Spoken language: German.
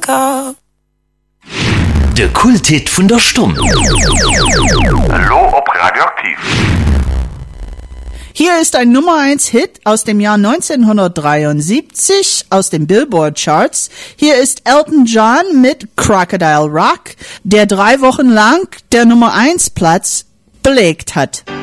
Amerika. Der Kulthit von der Stunde. Hallo ob Radioaktiv. Hier ist ein Nummer 1 Hit aus dem Jahr 1973 aus den Billboard Charts. Hier ist Elton John mit Crocodile Rock, der 3 Wochen lang der Nummer 1 Platz belegt hat.